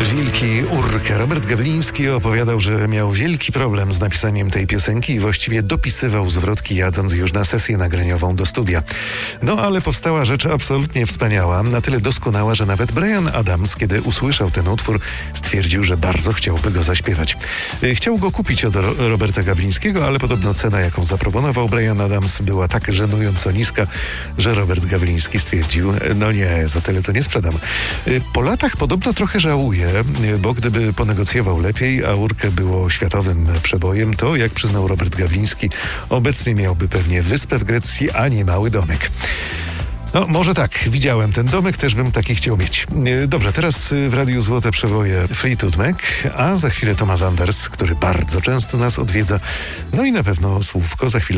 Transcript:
Wilki Urkę. Robert Gawliński opowiadał, że miał wielki problem z napisaniem tej piosenki i właściwie dopisywał zwrotki, jadąc już na sesję nagraniową do studia. No ale powstała rzecz absolutnie wspaniała, na tyle doskonała, że nawet Bryan Adams, kiedy usłyszał ten utwór, stwierdził, że bardzo chciałby go zaśpiewać. Chciał go kupić od Roberta Gawlińskiego, ale podobno cena, jaką zaproponował Bryan Adams, była tak żenująco niska, że Robert Gawliński stwierdził, no nie, za tyle to nie sprzedam. Po latach podobno trochę żałuje, bo gdyby ponegocjował lepiej, a Urkę było światowym przebojem, to, jak przyznał Robert Gawliński, obecnie miałby pewnie wyspę w Grecji, a nie mały domek. No, może tak, widziałem ten domek, też bym taki chciał mieć. Dobrze, teraz w Radiu Złote Przeboje Fleetwood Mac, a za chwilę Thomas Anders, który bardzo często nas odwiedza. No i na pewno słówko za chwilę